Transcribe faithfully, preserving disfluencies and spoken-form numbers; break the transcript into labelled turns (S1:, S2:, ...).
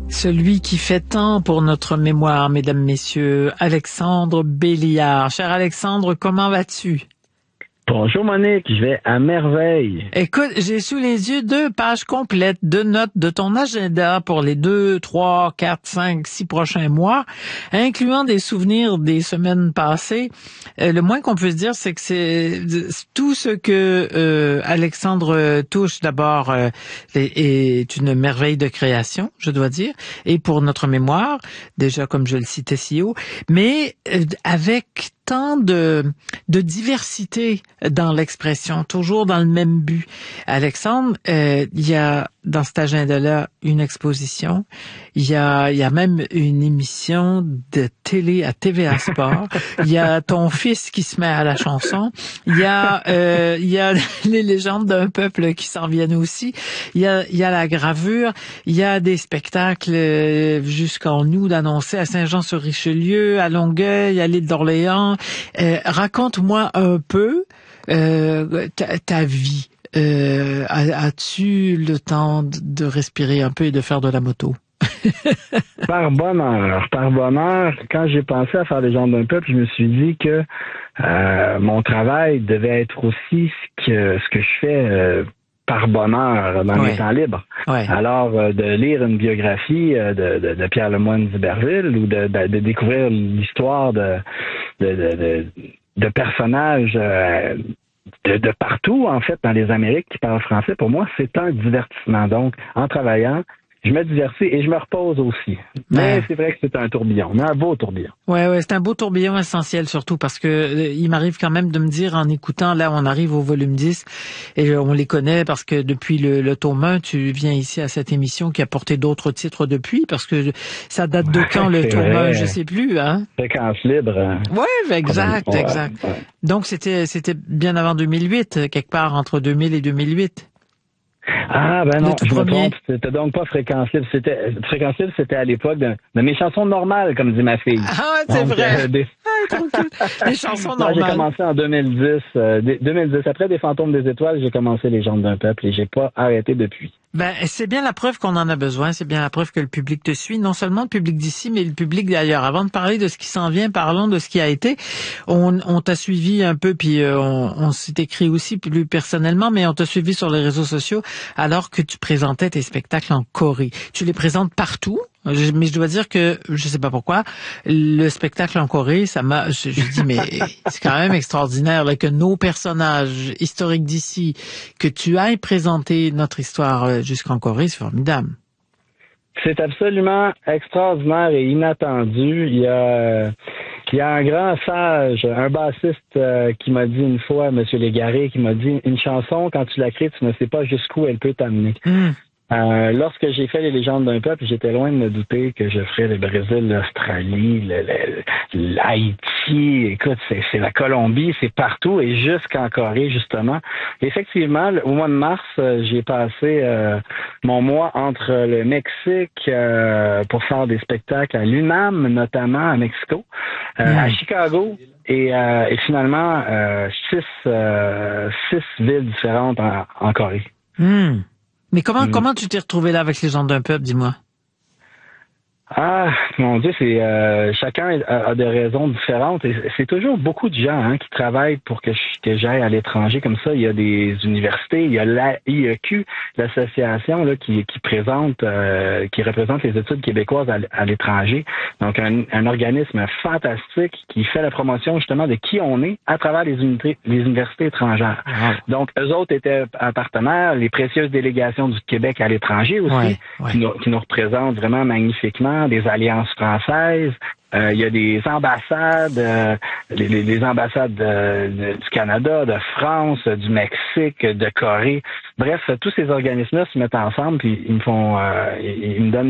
S1: Celui qui fait tant pour notre mémoire, mesdames, messieurs, Alexandre Béliard. Cher Alexandre, comment vas-tu?
S2: Bonjour Monique, je vais à merveille.
S1: Écoute, j'ai sous les yeux deux pages complètes de notes de ton agenda pour les deux, trois, quatre, cinq, six prochains mois, incluant des souvenirs des semaines passées. Euh, le moins qu'on puisse dire, c'est que c'est tout ce que euh, Alexandre touche d'abord euh, est une merveille de création, je dois dire, et pour notre mémoire, déjà comme je le citais si haut, mais euh, avec tant de, de diversité dans l'expression, toujours dans le même but. Alexandre, euh, il y a dans cet agenda-là une exposition, il y a, il y a même une émission de télé à T V A Sport, il y a ton fils qui se met à la chanson, il y a, euh, il y a les légendes d'un peuple qui s'en viennent aussi, il y a, il y a la gravure, il y a des spectacles jusqu'en août d'annoncer à Saint-Jean-sur-Richelieu, à Longueuil, à l'île d'Orléans. Euh, raconte-moi un peu euh, ta, ta vie. Euh, as-tu le temps de respirer un peu et de faire de la moto?
S2: Par bonheur, par bonheur, quand j'ai pensé à faire les gens d'un peuple, je me suis dit que euh, mon travail devait être aussi ce que ce que je fais euh, par bonheur dans
S1: ouais.
S2: mes temps libres.
S1: Ouais.
S2: Alors, euh, de lire une biographie euh, de, de, de Pierre Lemoine d'Iberville ou de, de, de découvrir l'histoire de, de, de, de, de personnages euh, de, de partout, en fait, dans les Amériques qui parlent français, pour moi, c'est un divertissement. Donc, en travaillant, je me divertis et je me repose aussi. Mais ouais. C'est vrai que c'est un tourbillon, mais un beau tourbillon.
S1: Ouais, ouais, c'est un beau tourbillon essentiel surtout parce que euh, il m'arrive quand même de me dire en écoutant, là on arrive au volume dix et on les connaît parce que depuis le, le tome un, tu viens ici à cette émission qui a porté d'autres titres depuis parce que ça date de quand le tome un, je sais plus, hein?
S2: Fréquence libre. Hein?
S1: Ouais, exact, ouais, exact. Ouais. Donc c'était c'était bien avant deux mille huit, quelque part entre deux mille et deux mille huit.
S2: Ah, ben non, je me trompe. C'était donc pas Fréquence Libre. C'était, Fréquence Libre, c'était à l'époque de, de mes chansons normales, comme dit ma fille.
S1: Ah, c'est donc, vrai. Euh, des... ah, les chansons normales.
S2: Moi, j'ai commencé en deux mille dix. Euh, deux mille dix. Après des Fantômes des Étoiles, j'ai commencé Les Légendes d'un peuple et j'ai pas arrêté depuis.
S1: Ben, c'est bien la preuve qu'on en a besoin. C'est bien la preuve que le public te suit. Non seulement le public d'ici, mais le public d'ailleurs. Avant de parler de ce qui s'en vient, parlons de ce qui a été. On, on t'a suivi un peu, puis euh, on, on s'est écrit aussi plus personnellement, mais on t'a suivi sur les réseaux sociaux alors que tu présentais tes spectacles en Corée. Tu les présentes partout, mais je dois dire que, je sais pas pourquoi, le spectacle en Corée, ça m'a, je, je dis, mais c'est quand même extraordinaire là, que nos personnages historiques d'ici, que tu ailles présenter notre histoire jusqu'en Corée, c'est formidable.
S2: C'est absolument extraordinaire et inattendu. Il y a, il y a un grand sage, un bassiste euh, qui m'a dit une fois, Monsieur Légaré, qui m'a dit, une chanson, quand tu la crées, tu ne sais pas jusqu'où elle peut t'amener. Mm. Euh, lorsque j'ai fait Les Légendes d'un peuple, j'étais loin de me douter que je ferais le Brésil, l'Australie, le, le, l'Haïti, écoute, c'est, c'est la Colombie, c'est partout et jusqu'en Corée, justement. Effectivement, au mois de mars, euh, j'ai passé euh, mon mois entre le Mexique euh, pour faire des spectacles à l'U N A M, notamment à Mexico, euh, mmh. à Chicago et, euh, et finalement euh, six, euh, six villes différentes en, en Corée.
S1: Mmh. Mais comment, mmh. comment tu t'es retrouvé là avec Les Légendes d'un peuple, dis-moi?
S2: Ah, mon Dieu, c'est euh, chacun a, a des raisons différentes. Et c'est toujours beaucoup de gens hein, qui travaillent pour que, je, que j'aille à l'étranger comme ça. Il y a des universités, il y a l'A I E Q, l'association là qui, qui présente, euh, qui représente les études québécoises à, à l'étranger. Donc un, un organisme fantastique qui fait la promotion justement de qui on est à travers les unités, les universités étrangères. Ah. Donc eux autres étaient un partenaire, les précieuses délégations du Québec à l'étranger aussi, ouais, ouais. Qui, nous, qui nous représentent vraiment magnifiquement. Des alliances françaises, euh, il y a des ambassades, euh, les, les ambassades euh, du Canada, de France, du Mexique, de Corée. Bref, tous ces organismes-là se mettent ensemble puis ils me font, euh, ils, ils me donnent